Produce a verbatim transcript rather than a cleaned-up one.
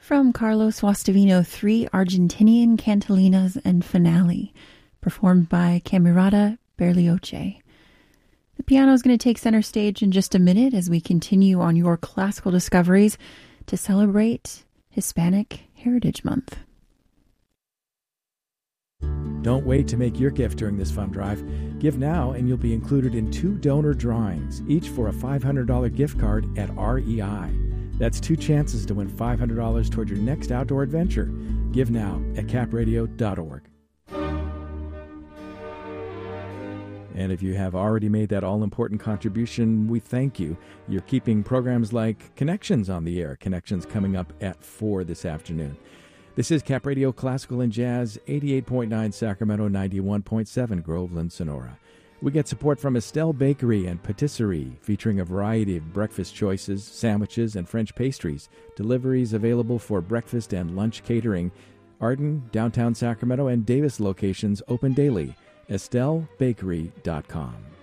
From Carlos Guastavino, three Argentinian cantalinas and finale, performed by Camerata Berlioche. The piano is going to take center stage in just a minute as we continue on your classical discoveries to celebrate Hispanic Heritage Month. Don't wait to make your gift during this fund drive. Give now and you'll be included in two donor drawings, each for a five hundred dollars gift card at R E I. That's two chances to win five hundred dollars toward your next outdoor adventure. Give now at cap radio dot org. And if you have already made that all-important contribution, we thank you. You're keeping programs like Connections on the air. Connections coming up at four this afternoon. This is Cap Radio Classical and Jazz, eighty-eight point nine Sacramento, ninety-one point seven Groveland, Sonora. We get support from Estelle Bakery and Patisserie, featuring a variety of breakfast choices, sandwiches, and French pastries. Deliveries available for breakfast and lunch catering. Arden, downtown Sacramento, and Davis locations open daily. estelle bakery dot com.